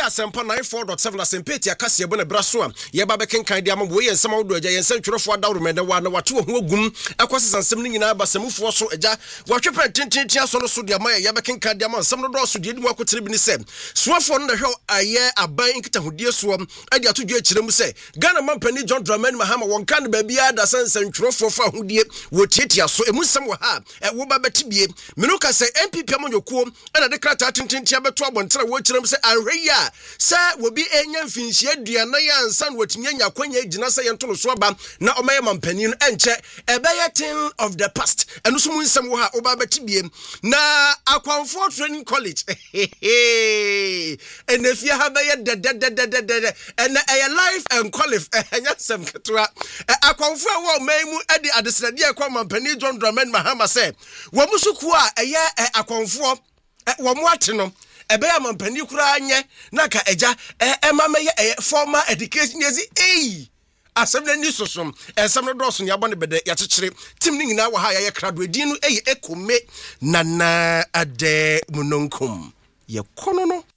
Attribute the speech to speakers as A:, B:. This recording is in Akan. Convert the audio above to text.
A: asempa 94.7 asempeti akase ebo na braso a ye ba bekenkan dia mambo ye nsem awdo agya ye nsem twrefo adawromede wa na wato ho agum akwase nsem ni nyina basamufo so agya watwepa tintintia so no so dia ma ye bekenkan dia ma nsem no do so dia di mu akotere bi ni se suafo no na hwe aye aban nkitahudie so ade atodwe akirem se Ghana mampani John Dramani Mahama wonka ne ba bia da sansan twrefo fa hodie wotietia so emu nsem wa ha wo ba betibie menuka se MPP amonyokuo na de krata tintintia beto abontere wo akirem se ahwe ya sa wobi enya mfinhie aduana ya ansan watimi anya kwanya gina se yento so aba na omaye mampani no enche ebeyetin of the past eno so mu nsem wo ha oba betibie na akwanfo training college enefia ha beye de ena eye life and qualif enya sem ketwa akwanfo a wo maimu edi adesrade akwa mampani John Dramani Mahama se wo musuku a eye akwanfo wo mu ate no ebe ya mampani kura anye na ka eja emameye formal education yezi asem na ni sosom ensem no doso ne abone bede ya kekere tim ni nyina wa ha ya krado din no ekome nana ade munonkum ye kono no